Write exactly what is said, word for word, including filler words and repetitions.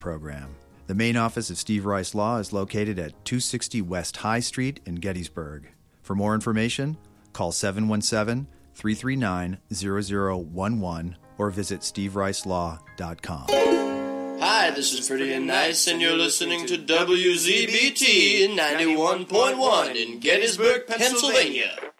program. The main office of Steve Rice Law is located at two sixty West High Street in Gettysburg. For more information, call seven one seven, three three nine, zero zero one one or visit steve rice law dot com. Hi, this is Pretty and Nice, and you're listening to W Z B T ninety-one point one in Gettysburg, Pennsylvania.